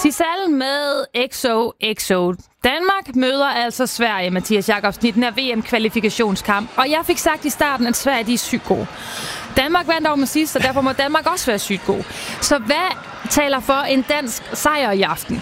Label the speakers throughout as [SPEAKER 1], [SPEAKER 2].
[SPEAKER 1] Sissal med XOXO. Danmark møder altså Sverige, Mathias Jakobsen, i den her VM-kvalifikationskamp. Og jeg fik sagt i starten, at Sverige de er sygt gode. Danmark vandt dog med sidst, og derfor må Danmark også være sygt god. Så hvad taler for en dansk sejr i aften?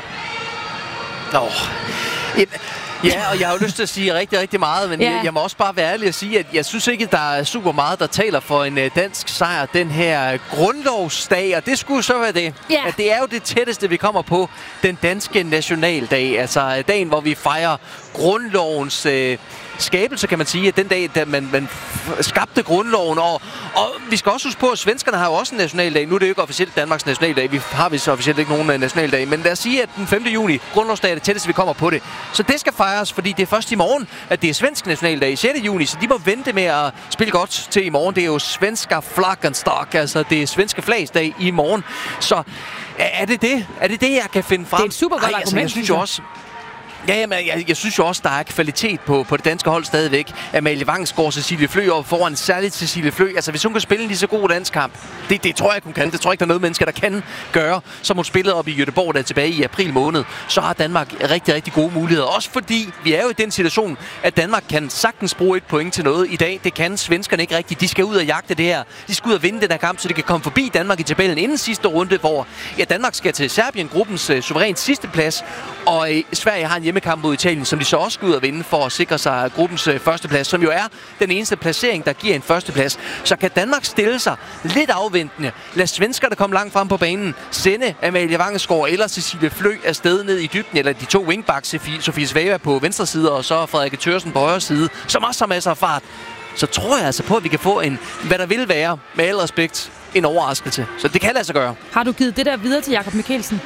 [SPEAKER 2] Ja, og jeg har jo lyst til at sige rigtig, rigtig meget, men jeg må også bare være ærlig og sige, at jeg synes ikke, der er super meget, der taler for en dansk sejr den her grundlovsdag, og det skulle så være det.
[SPEAKER 1] Ja.
[SPEAKER 2] At det er jo det tætteste, vi kommer på den danske nationaldag, altså dagen, hvor vi fejrer grundlovens skabelse, kan man sige, at den dag, da man skabte grundloven, og vi skal også huske på, at svenskerne har jo også en nationaldag. Nu er det jo ikke officielt Danmarks nationaldag, vi har vist officielt ikke nogen nationaldag, men lad os sige, at den 5. juni, grundlovsdag, er det tætteste, vi kommer på det. Så det skal fejres, fordi det er først i morgen, at det er svensk nationaldag, 6. juni, så de må vente med at spille godt til i morgen. Det er jo svenska flaggenstock, altså det er svenske flagsdag i morgen. Så er det det, jeg kan finde frem?
[SPEAKER 1] Det er et super godt argument,
[SPEAKER 2] altså, jeg synes jo også... Ja, men jeg synes jo også, der er kvalitet på det danske hold stadigvæk. Amalie Vangsgaard, Cecilie Flø og foran særligt Cecilie Flø. Altså, hvis hun kan spille en lige så god dansk kamp, det tror jeg ikke, hun kan. Det tror jeg ikke, der er noget mennesker, der kan gøre, som hun spillede op i Göteborg der tilbage i april måned. Så har Danmark rigtig, rigtig gode muligheder. Også fordi vi er jo i den situation, at Danmark kan sagtens bruge et point til noget i dag. Det kan svenskerne ikke rigtigt. De skal ud og jagte det her. De skal ud og vinde den her kamp, så de kan komme forbi Danmark i tabellen inden sidste runde, hvor Danmark skal til Serbien, gruppens suverænt sidste plads. Og Sverige har en hjemmekamp mod Italien, som de så også skal ud og vinde for at sikre sig gruppens førsteplads, som jo er den eneste placering, der giver en førsteplads. Så kan Danmark stille sig lidt afventende, lad svenskerne komme langt frem på banen, sende Amalie Vangsgaard eller Cecilie Flø afsted ned i dybden, eller de to wingbacks, Sofie Svava på venstre side, og så Frederik Thørsen på højre side, som også har masser af fart. Så tror jeg altså på, at vi kan få hvad der vil være, med al respekt, en overraskelse. Så det kan lade sig gøre.
[SPEAKER 1] Har du givet det der videre til Jakob Mikkelsen?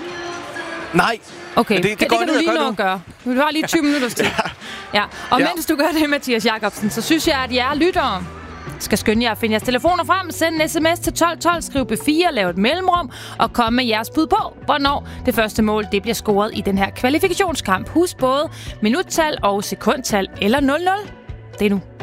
[SPEAKER 2] Nej.
[SPEAKER 1] Okay, det kan du lige nå at gøre. Du har lige 20 minutters tid. Ja. Og mens du gør det, Mathias Jakobsen, så synes jeg, at jer lyttere skal skynde jer at finde jeres telefoner frem, send en sms til 1212, skriv B4, lav et mellemrum og kom med jeres bud på, hvornår det første mål det bliver scoret i den her kvalifikationskamp. Husk både minuttal og sekundtal eller 0-0. Det er nu.